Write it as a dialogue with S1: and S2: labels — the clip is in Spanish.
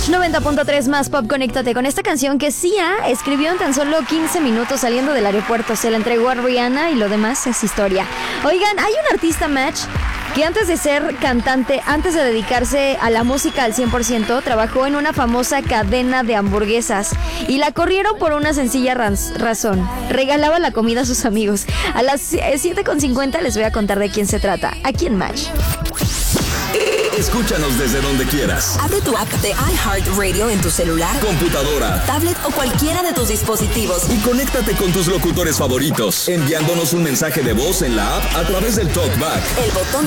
S1: Match 90.3 más Pop, conéctate con esta canción que Sia escribió en tan solo 15 minutos saliendo del aeropuerto. Se la entregó a Rihanna y lo demás es historia. Oigan, hay un artista, Match, que antes de ser cantante, antes de dedicarse a la música al 100%, trabajó en una famosa cadena de hamburguesas y la corrieron por una sencilla razón: regalaba la comida a sus amigos. A las 7:50 les voy a contar de quién se trata, aquí en Match.
S2: Escúchanos desde donde quieras.
S3: Abre tu app de iHeartRadio en tu celular,
S2: computadora,
S3: tablet o cualquiera de tus dispositivos.
S2: Y conéctate con tus locutores favoritos, enviándonos un mensaje de voz en la app a través del TalkBack.
S3: El botón